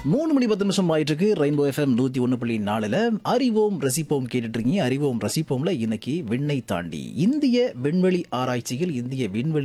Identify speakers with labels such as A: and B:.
A: 3 மணி 10 நிமிஷம் ஆயிட்டு இருக்கு. ரெயின்போ எஃப்எம் 101.4ல அறிவோம் ரசிப்போம் கேட்டுட்டு இருக்கீங்க. அறிவோம் ரசிப்போம்ல இன்னைக்கு விண்ணை தாண்டி இந்திய விண்வெளி ஆராய்ச்சியில் இந்திய விண்வெளி